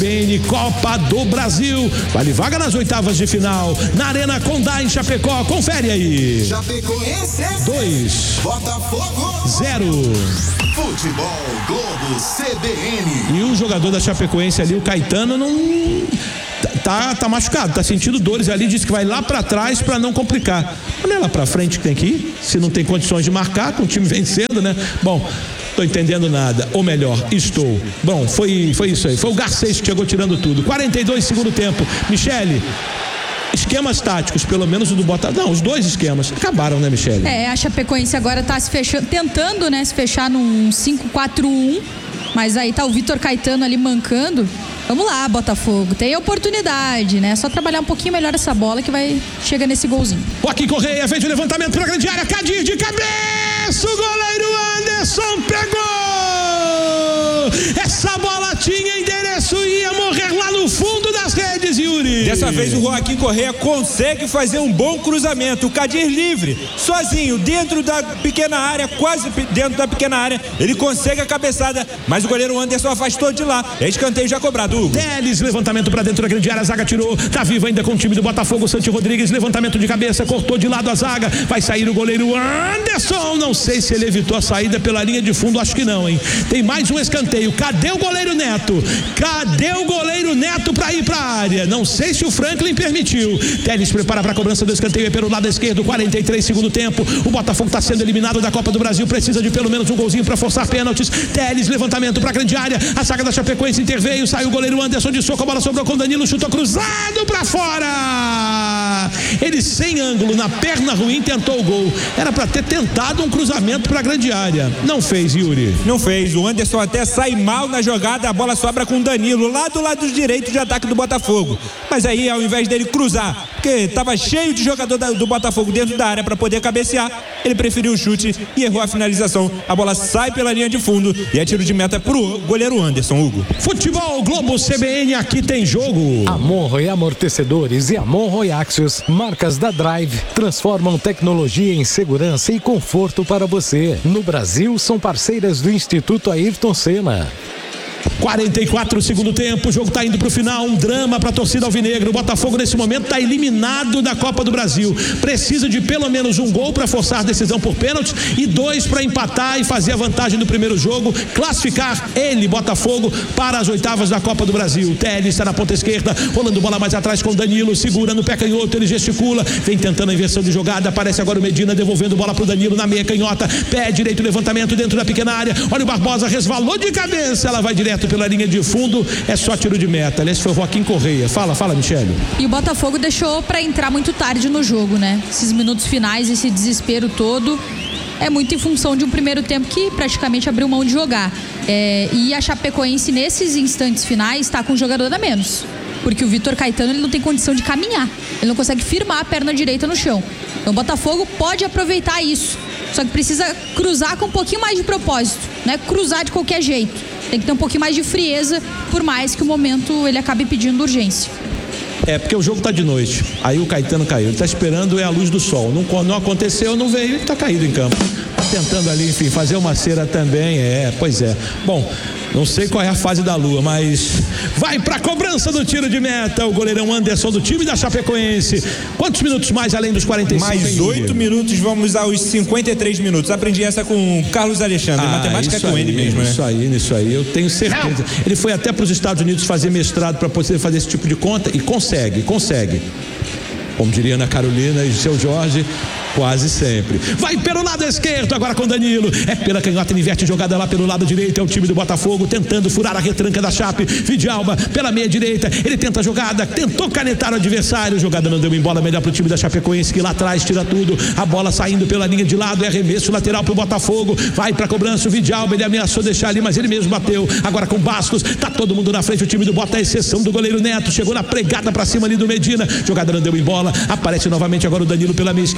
PN Copa do Brasil. Vale vaga nas oitavas de final. Na Arena Condá, em Chapecó. Confere aí. Chapecoense 2, Botafogo 0. Futebol Globo CBN. E o jogador da Chapecoense ali, o Caetano, não... Tá machucado, tá sentindo dores ali, disse que vai lá pra trás pra não complicar. Não é lá pra frente que tem que ir, se não tem condições de marcar, com o time vencendo, né? Bom, tô entendendo nada, ou melhor, estou. Bom, foi isso aí, foi o Garcês que chegou tirando tudo. 42 segundo tempo. Michele, esquemas táticos, pelo menos o do Botafogo. Não, os dois esquemas acabaram, né, Michele? A Chapecoense agora tá se fechando, tentando, né, se fechar num 5-4-1, mas aí tá o Vitor Caetano ali mancando. Vamos lá, Botafogo, tem oportunidade, né? Só trabalhar um pouquinho melhor essa bola que chega nesse golzinho. Joaquim Correia fez o levantamento para a grande área, Kadir de cabeça, o goleiro Anderson pegou! Essa bola tinha endereço e ia morrer lá no fundo das redes, Yuri. Dessa vez o Joaquim Correia consegue fazer um bom cruzamento, o Kadir livre, sozinho, dentro da pequena área, quase dentro da pequena área, ele consegue a cabeçada, mas o goleiro Anderson afastou de lá, é escanteio já cobrado, Hugo. Teles, levantamento pra dentro da grande área, a zaga tirou, tá vivo ainda com o time do Botafogo, Santi Rodrigues, levantamento de cabeça, cortou de lado a zaga, vai sair o goleiro Anderson, não sei se ele evitou a saída pela linha de fundo, acho que não, hein? Tem mais um escanteio, cadê o goleiro Neto? Cadê o goleiro Neto pra ir pra área? Não sei se o Franklin permitiu. Teles prepara pra cobrança do escanteio, é pelo lado esquerdo, 43 segundo tempo, o Botafogo tá sendo eliminado da Copa do Brasil, precisa de pelo menos um golzinho pra forçar pênaltis. Teles, levantamento pra grande área, a zaga da Chapecoense interveio, saiu o goleiro Anderson de soco, a bola sobrou com Danilo, chutou cruzado pra fora. Ele sem ângulo, na perna ruim, tentou o gol. Era pra ter tentado um cruzamento pra grande área. Não fez, Yuri. Não fez, o Anderson até sai mal na jogada, a bola sobra com Danilo, lá do lado direito de ataque do Botafogo. Mas aí, ao invés dele cruzar, porque tava cheio de jogador do Botafogo dentro da área pra poder cabecear, ele preferiu o chute e errou a finalização. A bola sai pela linha de fundo e é tiro de meta pro goleiro Anderson, Hugo. Futebol Globo CBN, aqui tem jogo. Monroe Amortecedores e Monroe Axios, marcas da Drive, transformam tecnologia em segurança e conforto para você. No Brasil, são parceiras do Instituto Ayrton Senna. 44 segundo tempo, o jogo tá indo pro final, um drama pra torcida alvinegra. O Botafogo nesse momento tá eliminado da Copa do Brasil, precisa de pelo menos um gol pra forçar a decisão por pênalti e 2 pra empatar e fazer a vantagem do primeiro jogo, classificar ele, Botafogo, para as oitavas da Copa do Brasil. Teles está na ponta esquerda, rolando bola mais atrás com Danilo, segura no pé canhoto, ele gesticula, vem tentando a inversão de jogada, aparece agora o Medina devolvendo bola pro Danilo na meia canhota, pé direito, levantamento dentro da pequena área, olha o Barbosa, resvalou de cabeça, ela vai direto pela linha de fundo, é só tiro de meta. Aliás, foi o Joaquim Correia. Fala, Michele. E o Botafogo deixou pra entrar muito tarde no jogo, né? Esses minutos finais, esse desespero todo, é muito em função de um primeiro tempo que praticamente abriu mão de jogar. E a Chapecoense, nesses instantes finais, tá com um jogador a menos. Porque o Vitor Caetano, ele não tem condição de caminhar. Ele não consegue firmar a perna direita no chão. Então o Botafogo pode aproveitar isso. Só que precisa cruzar com um pouquinho mais de propósito. Não é cruzar de qualquer jeito. Tem que ter um pouquinho mais de frieza, por mais que o momento ele acabe pedindo urgência. Porque o jogo tá de noite. Aí o Caetano caiu. Ele tá esperando a luz do sol. Não aconteceu, não veio, ele tá caído em campo. Tá tentando ali, enfim, fazer uma cera também. Pois é. Bom, não sei qual é a fase da lua, mas vai pra cobrança do tiro de meta o goleirão Anderson do time da Chapecoense. Quantos minutos mais além dos 45? Mais 8 minutos, vamos aos 53 minutos. Aprendi essa com o Carlos Alexandre. Matemática é com ele mesmo, né? Isso aí, eu tenho certeza. Ele foi até para os Estados Unidos fazer mestrado para poder fazer esse tipo de conta e consegue. Como diria Ana Carolina e seu Jorge, quase sempre. Vai pelo lado esquerdo agora com Danilo, pela canhota, ele inverte jogada lá pelo lado direito, é o time do Botafogo tentando furar a retranca da Chape. Vidalba pela meia direita, ele tenta a jogada, tentou canetar o adversário, jogada não deu em bola, melhor pro time da Chapecoense que lá atrás tira tudo, a bola saindo pela linha de lado, é arremesso lateral pro Botafogo, vai pra cobrança o Vidalba, ele ameaçou deixar ali, mas ele mesmo bateu, agora com Bastos, tá todo mundo na frente, o time do Bota, a exceção do goleiro Neto, chegou na pregada pra cima ali do Medina, jogada não deu em bola, aparece novamente agora o Danilo pela meia esquerda, descolou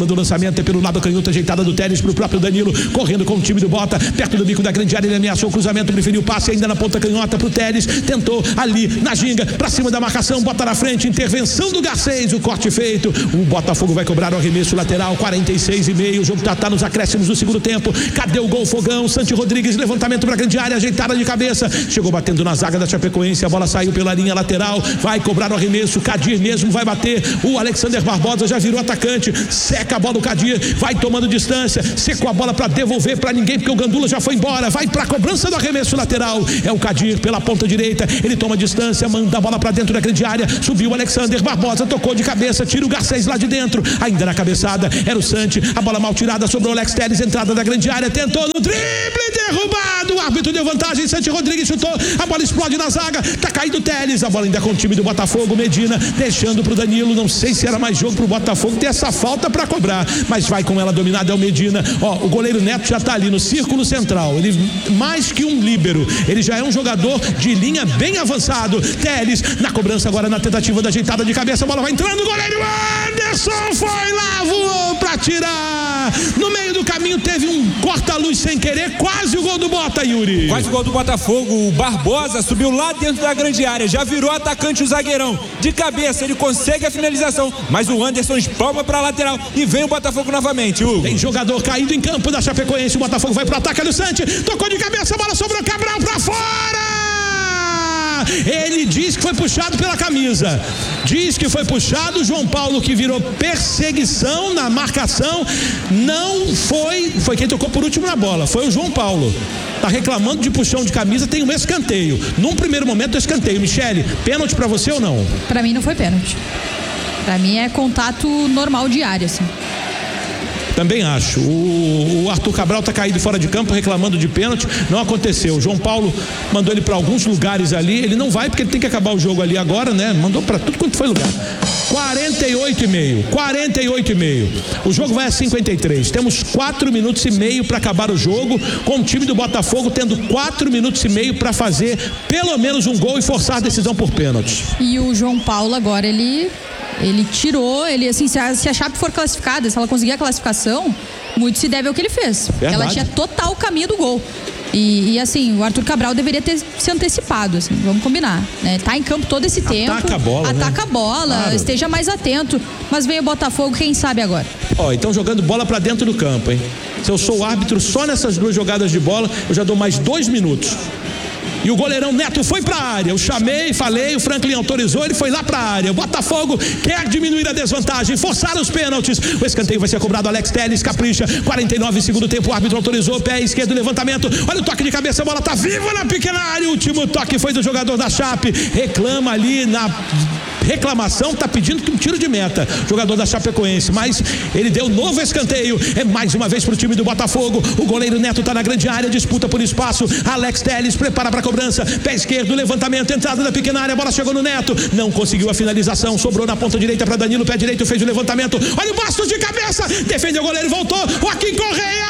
bola do lançamento é pelo lado canhoto, ajeitada do Telles pro próprio Danilo, correndo com o time do Bota, perto do bico da grande área, ele ameaçou o cruzamento, preferiu o passe ainda na ponta canhota pro Telles, tentou ali na ginga, pra cima da marcação, bota na frente, intervenção do Garcês, o corte feito, o Botafogo vai cobrar o arremesso lateral, 46,5, o jogo tá nos acréscimos do segundo tempo. Cadê o gol, Fogão? Santi Rodrigues, levantamento pra grande área, ajeitada de cabeça, chegou batendo na zaga da Chapecoense, a bola saiu pela linha lateral, vai cobrar o arremesso, Kadir mesmo vai bater, o Alexander Barbosa já virou atacante, seca a bola o Kadir, vai tomando distância, secou a bola pra devolver pra ninguém, porque o Gandula já foi embora, vai pra cobrança do arremesso lateral, é o Kadir pela ponta direita, ele toma distância, manda a bola pra dentro da grande área, subiu o Alexander Barbosa, tocou de cabeça, tira o Garcês lá de dentro, ainda na cabeçada, era o Santi, a bola mal tirada sobre o Alex Telles, entrada da grande área, tentou no drible, derrubado, o árbitro deu vantagem, Santi Rodrigues chutou, a bola explode na zaga, tá caído o Telles, a bola ainda com o time do Botafogo, Medina deixando pro Danilo, não sei se era mais jogo pro Botafogo ter essa falta pra cobrar, mas vai com ela dominada, é o Medina, ó, o goleiro Neto já tá ali no círculo central, ele mais que um líbero, ele já é um jogador de linha bem avançado, Telles na cobrança agora na tentativa da ajeitada de cabeça, a bola vai entrando, o goleiro Anderson foi lá, voou pra tirar, no meio do caminho teve um corta-luz sem querer, quase o gol do Bota, Yuri. Quase o gol do Botafogo, o Barbosa subiu lá dentro da grande área, já virou atacante o zagueirão, de cabeça ele consegue a finalização, mas o Anderson espalma pra lateral e vem o Botafogo novamente, Hugo. Tem jogador caído em campo da Chapecoense, o Botafogo vai pro ataque, do Santi, tocou de cabeça, a bola sobrou, Cabral pra fora! Ele diz que foi puxado pela camisa, diz que foi puxado, o João Paulo que virou perseguição na marcação, não foi quem tocou por último na bola, foi o João Paulo, tá reclamando de puxão de camisa, tem um escanteio, num primeiro momento escanteio, Michele, pênalti pra você ou não? Pra mim não foi pênalti, pra mim é contato normal de área, assim. Também acho. O Arthur Cabral tá caído fora de campo reclamando de pênalti, não aconteceu. O João Paulo mandou ele para alguns lugares ali, ele não vai porque ele tem que acabar o jogo ali agora, né? Mandou para tudo quanto foi lugar. 48,5. O jogo vai a 53. Temos 4 minutos e meio para acabar o jogo, com o time do Botafogo tendo 4 minutos e meio para fazer pelo menos um gol e forçar a decisão por pênalti. E o João Paulo agora ele tirou, ele assim, se a Chape for classificada, se ela conseguir a classificação, muito se deve ao que ele fez. Verdade. Ela tinha total caminho do gol. E assim, o Arthur Cabral deveria ter se antecipado, assim, vamos combinar, né? Tá em campo todo esse tempo. Ataca a bola, claro. Esteja mais atento. Mas vem o Botafogo, quem sabe agora. Ó, então jogando bola pra dentro do campo, hein? Se eu sou o árbitro, só nessas 2 jogadas de bola, eu já dou mais 2 minutos. E o goleirão Neto foi pra área, eu chamei, falei, o Franklin autorizou, ele foi lá pra área, o Botafogo quer diminuir a desvantagem, forçar os pênaltis, o escanteio vai ser cobrado, Alex Telles capricha, 49 segundo tempo, o árbitro autorizou, pé esquerdo, levantamento, olha o toque de cabeça, a bola tá viva na pequena área, o último toque foi do jogador da Chape, reclama ali na reclamação, tá pedindo que um tiro de meta, jogador da Chapecoense, mas ele deu novo escanteio, é mais uma vez pro time do Botafogo, o goleiro Neto tá na grande área, disputa por espaço, Alex Telles prepara pra cobrança, pé esquerdo, levantamento, entrada da pequena área, a bola chegou no Neto, não conseguiu a finalização, sobrou na ponta direita para Danilo, pé direito fez o levantamento, olha o Bastos de cabeça, defendeu o goleiro, voltou, Joaquim Correia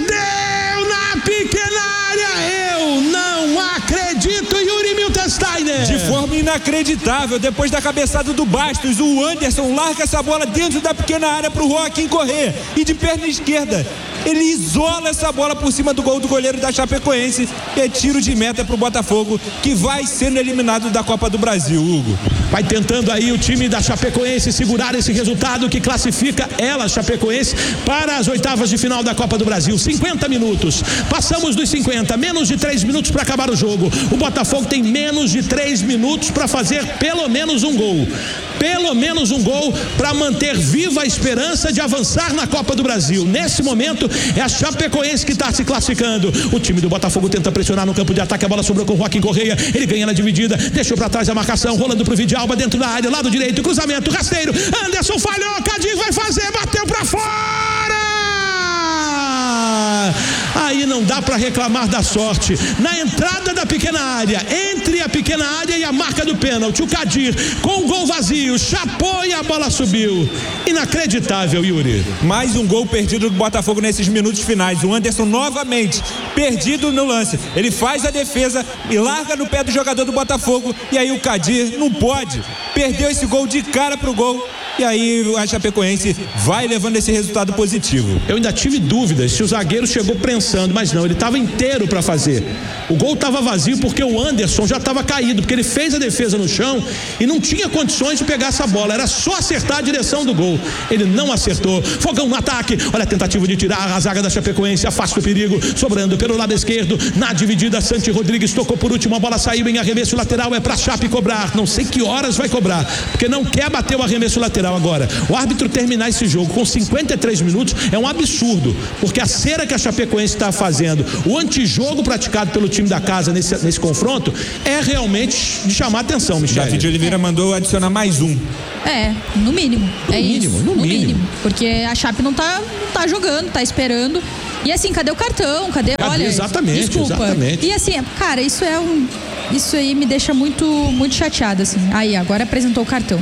perdeu na pequena área, eu não acredito, Yuri Miltensteiner. De forma inacreditável, depois da cabeçada do Bastos, o Anderson larga essa bola dentro da pequena área pro Joaquim Correia, e de perna esquerda ele isola essa bola por cima do gol do goleiro da Chapecoense, e é tiro de meta pro Botafogo, que vai sendo eliminado da Copa do Brasil, Hugo. Vai tentando aí o time da Chapecoense segurar esse resultado que classifica ela, Chapecoense, para as oitavas de final da Copa do Brasil. 50 minutos, passamos dos 50, menos de 3 minutos para acabar o jogo. O Botafogo tem menos de 3 minutos para fazer pelo menos um gol. Pelo menos um gol para manter viva a esperança de avançar na Copa do Brasil. Nesse momento é a Chapecoense que está se classificando. O time do Botafogo tenta pressionar no campo de ataque, a bola sobrou com o Joaquim Correia, ele ganha na dividida, deixou para trás a marcação, rolando pro Vidalba dentro da área, lado direito, cruzamento, rasteiro, Anderson falhou, Kadir vai fazer, bateu para fora! Aí não dá para reclamar da sorte. Na entrada da pequena área, entre a pequena área e a marca do pênalti, o Kadir com o gol vazio, chapou e a bola subiu. Inacreditável, Yuri. Mais um gol perdido do Botafogo nesses minutos finais. O Anderson novamente perdido no lance. Ele faz a defesa e larga no pé do jogador do Botafogo, e aí o Kadir não pode. Perdeu esse gol de cara pro gol. e aí a Chapecoense vai levando esse resultado positivo. Eu ainda tive dúvidas se o zagueiro chegou prensando, mas não, ele estava inteiro para fazer. O gol estava vazio porque o Anderson já estava caído, porque ele fez a defesa no chão e não tinha condições de pegar essa bola, era só acertar a direção do gol. Ele não acertou. Fogão no ataque, olha a tentativa de tirar a zaga da Chapecoense, afasta o perigo, sobrando pelo lado esquerdo, na dividida, Santi Rodrigues tocou por último, a bola saiu em arremesso lateral, é pra Chape cobrar, não sei que horas vai cobrar, porque não quer bater o arremesso lateral agora. O árbitro terminar esse jogo com 53 minutos é um absurdo, porque a cera que a Chapecoense está fazendo, o antijogo praticado pelo time da casa nesse confronto, é realmente de chamar atenção, Michel. David Oliveira mandou adicionar mais um. No mínimo. No mínimo. Porque a Chape não tá jogando, tá esperando. E assim, cadê o cartão? Olha, exatamente, desculpa. exatamente. E assim, cara, isso aí me deixa muito, muito chateada, assim. Aí, agora apresentou o cartão.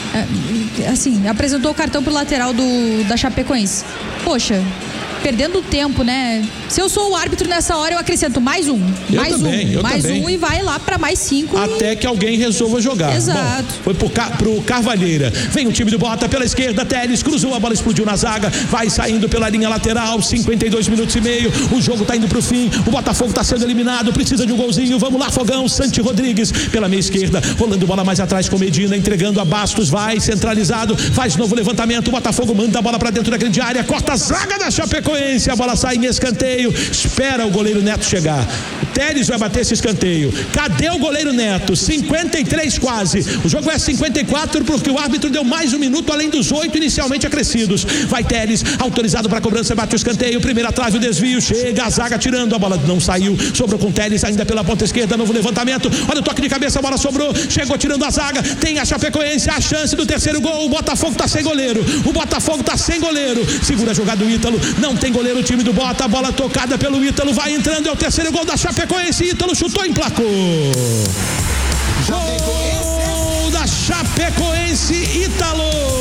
Apresentou o cartão pro lateral da Chapecoense. Poxa, perdendo tempo, né? Se eu sou o árbitro nessa hora, eu acrescento mais um. Mais um e vai lá pra mais 5. Até que alguém resolva jogar. Exato. Bom, foi pro Carvalheira. Vem o time do Bota pela esquerda, Teles cruzou, a bola explodiu na zaga, vai saindo pela linha lateral, 52 minutos e meio, o jogo tá indo pro fim, o Botafogo tá sendo eliminado, precisa de um golzinho, vamos lá, Fogão, Santi Rodrigues pela meia esquerda, rolando bola mais atrás com Medina, entregando a Bastos, vai centralizado, faz novo levantamento, o Botafogo manda a bola pra dentro da grande área, corta a zaga da Chapecoense, a bola sai em escanteio, espera o goleiro Neto chegar. O Teles vai bater esse escanteio. Cadê o goleiro Neto? 53 quase. O jogo é 54 porque o árbitro deu mais um minuto além dos 8 inicialmente acrescidos. Vai Teles, autorizado para cobrança, bate o escanteio. Primeira trave, o desvio, chega a zaga tirando, a bola não saiu, sobrou com Teles ainda pela ponta esquerda, novo levantamento. Olha o toque de cabeça, a bola sobrou, chegou tirando a zaga. Tem a Chapecoense, a chance do terceiro gol. O Botafogo tá sem goleiro. Segura a jogada do Ítalo, não tem goleiro o time do Bota, a bola tocada pelo Ítalo, vai entrando, é o terceiro gol da Chapecoense, Ítalo chutou e emplacou. Gol da Chapecoense, Ítalo.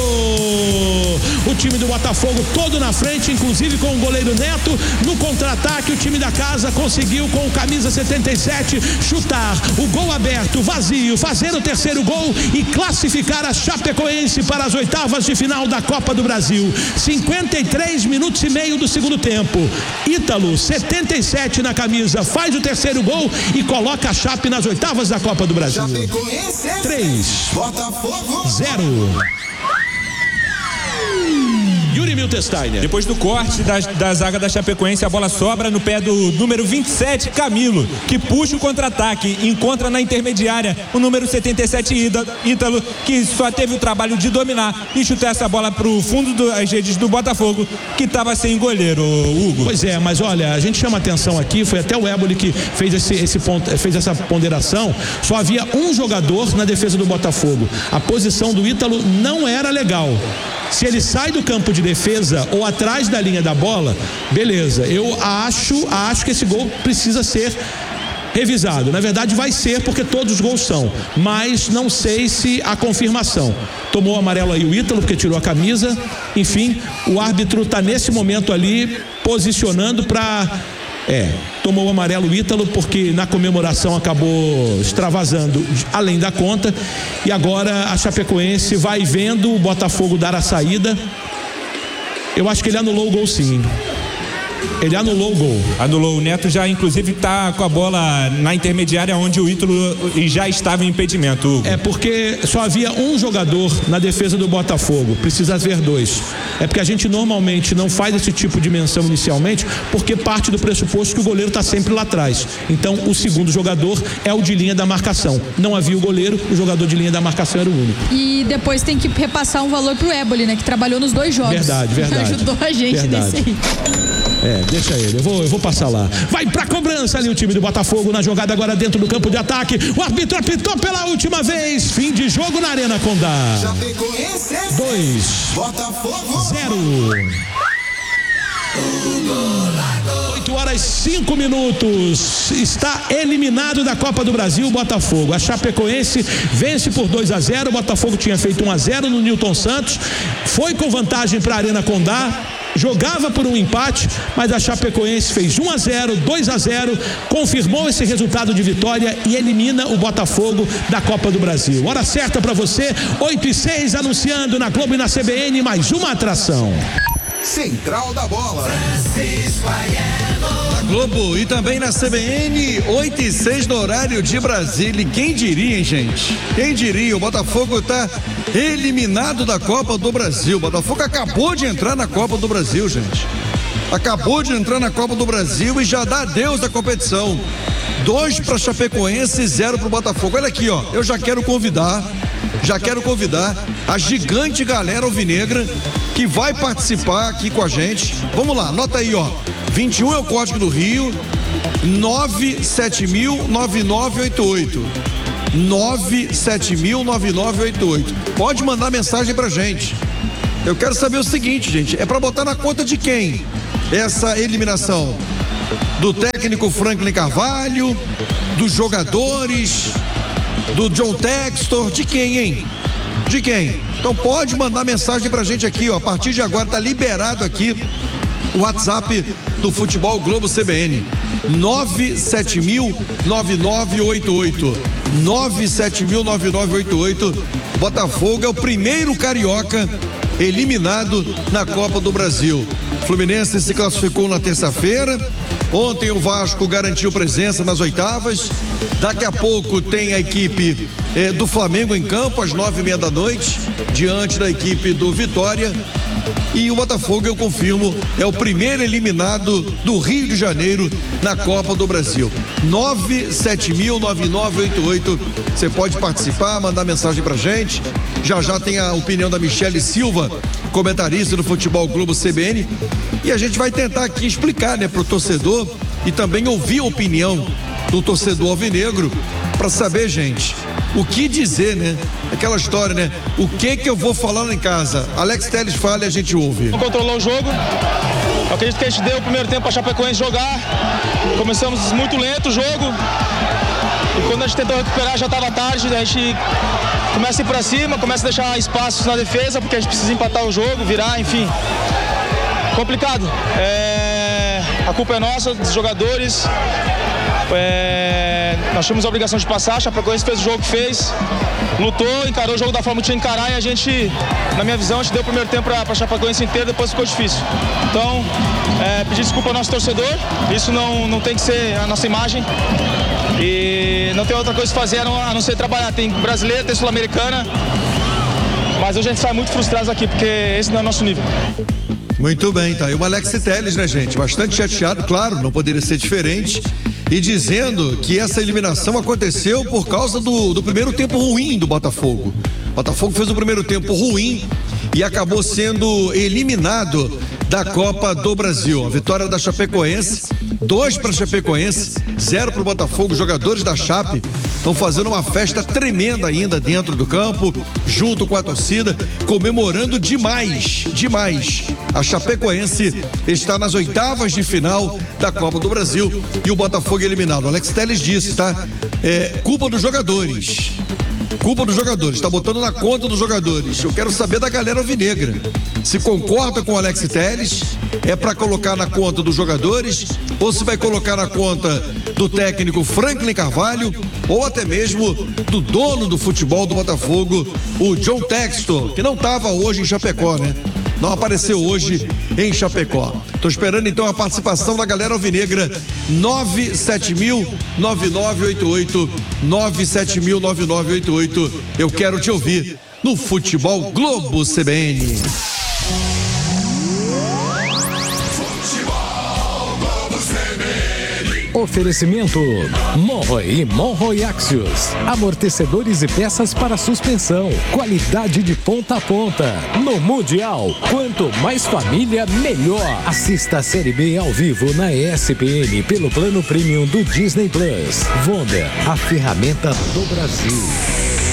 O time do Botafogo todo na frente, inclusive com o goleiro Neto. No contra-ataque, o time da casa conseguiu, com o camisa 77, chutar o gol aberto, vazio, fazer o terceiro gol e classificar a Chapecoense para as oitavas de final da Copa do Brasil. 53 minutos e meio do segundo tempo. Ítalo, 77 na camisa, faz o terceiro gol e coloca a Chape nas oitavas da Copa do Brasil. 3, Botafogo 0. Yuri Miltesteiner. Depois do corte da zaga da Chapecoense, a bola sobra no pé do número 27, Camilo, que puxa o contra-ataque, encontra na intermediária o número 77, Ítalo, que só teve o trabalho de dominar e chutar essa bola pro fundo das redes do Botafogo, que estava sem goleiro, Hugo. Pois é, mas olha, a gente chama atenção aqui, foi até o Éboli que fez fez essa ponderação. Só havia um jogador na defesa do Botafogo. A posição do Ítalo não era legal. Se ele sai do campo de defesa ou atrás da linha da bola, beleza. Eu acho que esse gol precisa ser revisado. Na verdade vai ser, porque todos os gols são, mas não sei se a confirmação. Tomou o amarelo aí o Ítalo, porque tirou a camisa. Enfim, o árbitro está nesse momento ali posicionando para... tomou o amarelo o Ítalo, porque na comemoração acabou extravasando além da conta, e agora a Chapecoense vai vendo o Botafogo dar a saída. Eu acho que ele anulou o gol, sim. Ele anulou o gol. Anulou. O Neto já, inclusive, está com a bola na intermediária, onde o Ítalo já estava em impedimento, Hugo. É porque só havia um jogador na defesa do Botafogo. Precisa haver dois. É porque a gente normalmente não faz esse tipo de menção inicialmente, porque parte do pressuposto que o goleiro está sempre lá atrás. Então, o segundo jogador é o de linha da marcação. Não havia o goleiro, o jogador de linha da marcação era o único. E depois tem que repassar um valor pro Éboli, né? Que trabalhou nos 2 jogos. Verdade. Ajudou a gente nesse aí. Deixa ele, eu vou passar lá. Vai pra cobrança ali o time do Botafogo na jogada agora dentro do campo de ataque. O árbitro apitou pela última vez. Fim de jogo na Arena Condá. 2, Botafogo 0. 8h05. Está eliminado da Copa do Brasil o Botafogo. A Chapecoense vence por 2-0. O Botafogo tinha feito 1-0 no Newton Santos. Foi com vantagem para a Arena Condá. jogava por um empate, mas a Chapecoense fez 1-0, 2-0, confirmou esse resultado de vitória e elimina o Botafogo da Copa do Brasil. Hora certa para você, 8h06, anunciando na Globo e na CBN mais uma atração. Central da Bola. Na Globo e também na CBN, 8h06 no horário de Brasília. E quem diria, hein, gente? Quem diria? O Botafogo tá eliminado da Copa do Brasil. O Botafogo acabou de entrar na Copa do Brasil, gente. Acabou de entrar na Copa do Brasil e já dá adeus da competição. 2 para Chapecoense, 0 para o Botafogo. Olha aqui, ó. Eu já quero convidar a gigante galera alvinegra que vai participar aqui com a gente. Vamos lá, anota aí, ó. 21 é o código do Rio, 970009988. 970009988. Pode mandar mensagem pra gente. Eu quero saber o seguinte, gente, é pra botar na conta de quem essa eliminação? Do técnico Franklin Carvalho, dos jogadores, do John Textor, de quem, hein? De quem? Então pode mandar mensagem pra gente aqui, ó. A partir de agora tá liberado aqui o WhatsApp do Futebol Globo CBN. 970009988. 970009988. Botafogo é o primeiro carioca eliminado na Copa do Brasil. Fluminense se classificou na terça-feira. Ontem o Vasco garantiu presença nas oitavas. Daqui a pouco tem a equipe do Flamengo em campo às 9h30 da noite, diante da equipe do Vitória. E o Botafogo, eu confirmo, é o primeiro eliminado do Rio de Janeiro na Copa do Brasil. 970009988. Você pode participar, mandar mensagem pra gente. Já tem a opinião da Michele Silva, comentarista do Futebol Globo CBN. E a gente vai tentar aqui explicar, né, pro torcedor e também ouvir a opinião do torcedor alvinegro para saber, gente, o que dizer, né? Aquela história, né? O que eu vou falar lá em casa? Alex Telles fala e a gente ouve. Controlou o jogo. Eu acredito que a gente deu o primeiro tempo para a Chapecoense jogar. Começamos muito lento o jogo. E quando a gente tentou recuperar já estava tarde. A gente começa a ir para cima, começa a deixar espaços na defesa, porque a gente precisa empatar o jogo, virar, enfim. Complicado. A culpa é nossa, dos jogadores. Nós tínhamos a obrigação de passar, a Chapecoense fez o jogo que fez, lutou, encarou o jogo da forma que tinha que encarar e a gente, na minha visão, a gente deu o primeiro tempo para a Chapecoense inteira, depois ficou difícil. Então, pedir desculpa ao nosso torcedor, isso não tem que ser a nossa imagem e não tem outra coisa a fazer a não ser trabalhar. Tem brasileiro, tem sul-americana, mas hoje a gente sai muito frustrado aqui porque esse não é o nosso nível. Muito bem, tá aí o Alex Telles, né, gente? Bastante chateado, claro, não poderia ser diferente. E dizendo que essa eliminação aconteceu por causa do primeiro tempo ruim do Botafogo. O Botafogo fez um primeiro tempo ruim e acabou sendo eliminado da Copa do Brasil. A vitória da Chapecoense, 2 para Chapecoense, 0 para o Botafogo. Jogadores da Chape estão fazendo uma festa tremenda ainda dentro do campo, junto com a torcida, comemorando demais. A Chapecoense está nas oitavas de final da Copa do Brasil e o Botafogo eliminado. O Alex Telles disse, tá? Culpa dos jogadores. Tá botando na conta dos jogadores. Eu quero saber da galera alvinegra. Se concorda com o Alex Telles, é para colocar na conta dos jogadores, ou se vai colocar na conta do técnico Franklin Carvalho, ou até mesmo do dono do futebol do Botafogo, o John Textor, que não estava hoje em Chapecó, né? Não apareceu hoje em Chapecó. Tô esperando então a participação da galera alvinegra. 970009988. 970009988. Eu quero te ouvir no Futebol Globo CBN. Oferecimento Monroe e Monroe Axios. Amortecedores e peças para suspensão. Qualidade de ponta a ponta. No Mundial, quanto mais família, melhor. Assista a Série B ao vivo na ESPN pelo plano premium do Disney Plus. Wonder, a ferramenta do Brasil.